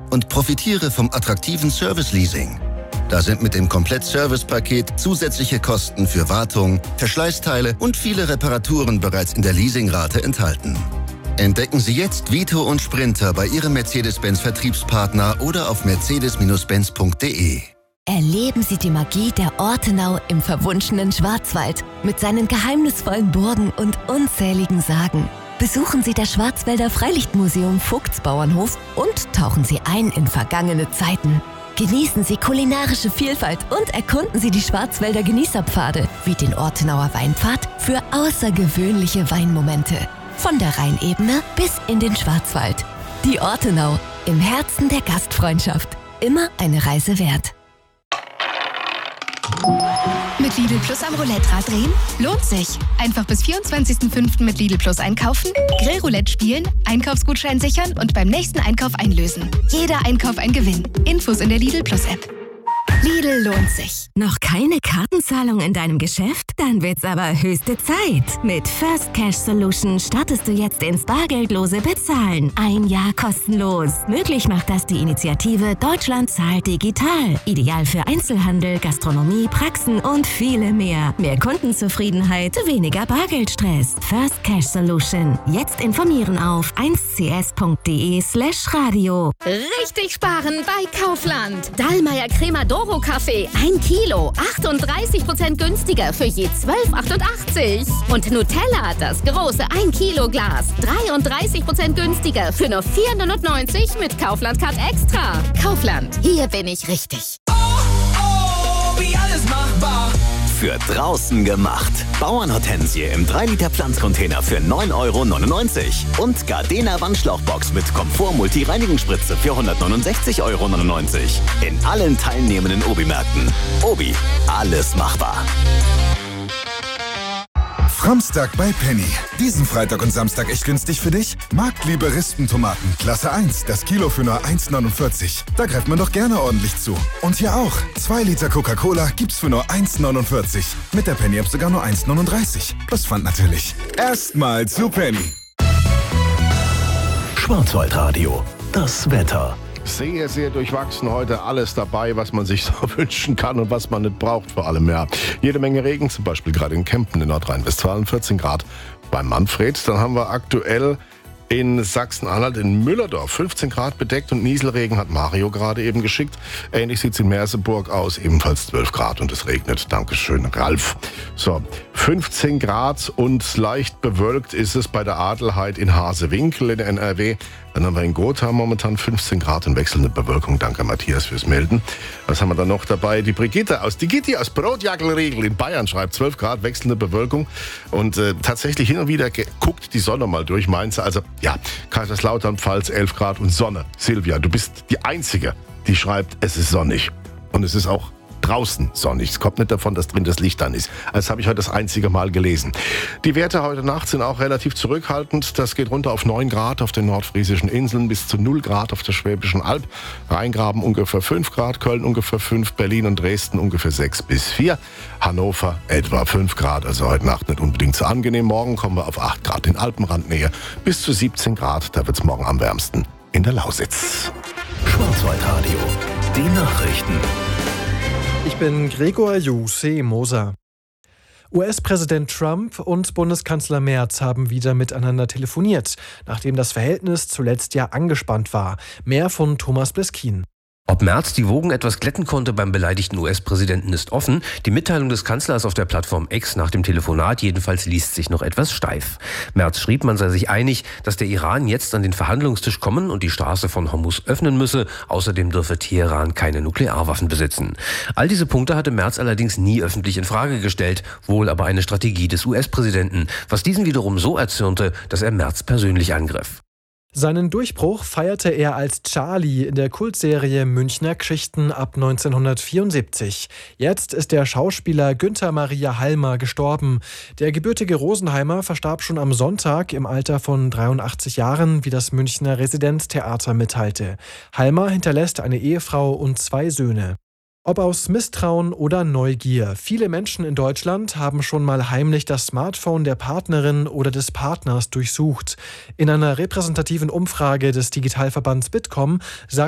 und profitiere vom attraktiven Service-Leasing. Da sind mit dem Komplett-Service-Paket zusätzliche Kosten für Wartung, Verschleißteile und viele Reparaturen bereits in der Leasingrate enthalten. Entdecken Sie jetzt Vito und Sprinter bei Ihrem Mercedes-Benz-Vertriebspartner oder auf mercedes-benz.de. Erleben Sie die Magie der Ortenau im verwunschenen Schwarzwald mit seinen geheimnisvollen Burgen und unzähligen Sagen. Besuchen Sie das Schwarzwälder Freilichtmuseum Vogtsbauernhof und tauchen Sie ein in vergangene Zeiten. Genießen Sie kulinarische Vielfalt und erkunden Sie die Schwarzwälder Genießerpfade wie den Ortenauer Weinpfad für außergewöhnliche Weinmomente. Von der Rheinebene bis in den Schwarzwald. Die Ortenau, im Herzen der Gastfreundschaft. Immer eine Reise wert. Mit Lidl Plus am Roulette-Rad drehen? Lohnt sich. Einfach bis 24.05. mit Lidl Plus einkaufen, Grillroulette spielen, Einkaufsgutschein sichern und beim nächsten Einkauf einlösen. Jeder Einkauf ein Gewinn. Infos in der Lidl Plus App. Lidl lohnt sich. Noch keine Kartenzahlung in deinem Geschäft? Dann wird's aber höchste Zeit. Mit First Cash Solution startest du jetzt ins bargeldlose Bezahlen. 1 Jahr kostenlos. Möglich macht das die Initiative Deutschland zahlt digital. Ideal für Einzelhandel, Gastronomie, Praxen und viele mehr. Mehr Kundenzufriedenheit, weniger Bargeldstress. First Cash Solution. Jetzt informieren auf 1cs.de/radio. Richtig sparen bei Kaufland. Dallmayr Crema Doro Kaffee 1 Kilo, 38% günstiger für je 12,88. Und Nutella, das große 1 Kilo Glas, 33% günstiger für nur 4,99 mit Kaufland Card Extra. Kaufland, hier bin ich richtig. Wie alles machbar. Für draußen gemacht. Bauernhortensie im 3-Liter Pflanzcontainer für 9,99 € und Gardena Wandschlauchbox mit Komfort-Multi-Reinigungsspritze für 169,99 € in allen teilnehmenden Obi-Märkten. Obi, alles machbar. Framstag bei Penny. Diesen Freitag und Samstag echt günstig für dich? Marktliebe Rispentomaten, Klasse 1, das Kilo für nur 1,49. Da greift man doch gerne ordentlich zu. Und hier auch, 2 Liter Coca-Cola gibt's für nur 1,49. Mit der Penny-App sogar nur 1,39. Plus Pfand natürlich. Erstmal zu Penny. Schwarzwaldradio, das Wetter. Sehr, sehr durchwachsen heute. Alles dabei, was man sich so wünschen kann und was man nicht braucht, vor allem, ja. Jede Menge Regen, zum Beispiel gerade in Kempen in Nordrhein-Westfalen, 14 Grad bei Manfred. Dann haben wir aktuell in Sachsen-Anhalt in Müllerdorf 15 Grad bedeckt und Nieselregen hat Mario gerade eben geschickt. Ähnlich sieht es in Merseburg aus, ebenfalls 12 Grad und es regnet. Dankeschön, Ralf. So, 15 Grad und leicht bewölkt ist es bei der Adelheid in Hasewinkel in NRW. Dann haben wir in Gotha momentan 15 Grad und wechselnde Bewölkung. Danke, Matthias, fürs Melden. Was haben wir dann noch dabei? Die Gitti aus Brotjaggelriegel in Bayern schreibt 12 Grad, wechselnde Bewölkung. Und tatsächlich hin und wieder guckt die Sonne mal durch, meinst du? Also, ja, Kaiserslautern-Pfalz 11 Grad und Sonne. Silvia, du bist die Einzige, die schreibt, es ist sonnig. Und es ist auch draußen sonnig. Es kommt nicht davon, dass drin das Licht an ist. Das habe ich heute das einzige Mal gelesen. Die Werte heute Nacht sind auch relativ zurückhaltend. Das geht runter auf 9 Grad auf den nordfriesischen Inseln, bis zu 0 Grad auf der Schwäbischen Alb. Rheingraben ungefähr 5 Grad, Köln ungefähr 5, Berlin und Dresden ungefähr 6 bis 4, Hannover etwa 5 Grad. Also heute Nacht nicht unbedingt so angenehm. Morgen kommen wir auf 8 Grad in Alpenrandnähe, bis zu 17 Grad. Da wird es morgen am wärmsten in der Lausitz. Schwarzwaldradio, die Nachrichten. Ich bin Gregor Jussi Moser. US-Präsident Trump und Bundeskanzler Merz haben wieder miteinander telefoniert, nachdem das Verhältnis zuletzt ja angespannt war. Mehr von Thomas Bleskin. Ob Merz die Wogen etwas glätten konnte beim beleidigten US-Präsidenten ist offen. Die Mitteilung des Kanzlers auf der Plattform X nach dem Telefonat jedenfalls liest sich noch etwas steif. Merz schrieb, man sei sich einig, dass der Iran jetzt an den Verhandlungstisch kommen und die Straße von Hormuz öffnen müsse. Außerdem dürfe Teheran keine Nuklearwaffen besitzen. All diese Punkte hatte Merz allerdings nie öffentlich in Frage gestellt, wohl aber eine Strategie des US-Präsidenten, was diesen wiederum so erzürnte, dass er Merz persönlich angriff. Seinen Durchbruch feierte er als Charlie in der Kultserie Münchner Geschichten ab 1974. Jetzt ist der Schauspieler Günther Maria Halmer gestorben. Der gebürtige Rosenheimer verstarb schon am Sonntag im Alter von 83 Jahren, wie das Münchner Residenztheater mitteilte. Halmer hinterlässt eine Ehefrau und 2 Söhne. Ob aus Misstrauen oder Neugier, viele Menschen in Deutschland haben schon mal heimlich das Smartphone der Partnerin oder des Partners durchsucht. In einer repräsentativen Umfrage des Digitalverbands Bitkom sagt